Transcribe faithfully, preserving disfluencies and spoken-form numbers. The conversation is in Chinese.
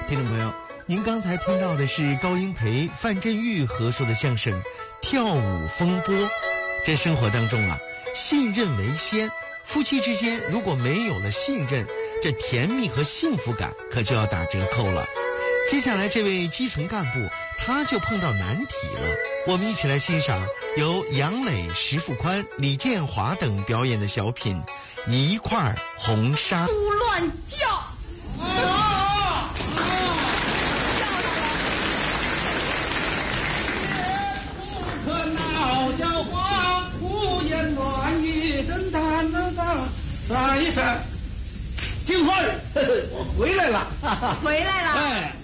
听众朋友，您刚才听到的是高英培、范振钰合说的相声《跳舞风波》。在生活当中啊，信任为先，夫妻之间如果没有了信任，这甜蜜和幸福感可就要打折扣了。接下来这位基层干部他就碰到难题了，我们一起来欣赏由杨磊、石富宽、李建华等表演的小品《一块红纱》。 不乱叫！啊！ 不可闹笑话，胡言乱语，真当当当，来一声。金花儿，我回来了， 回来了。 哎。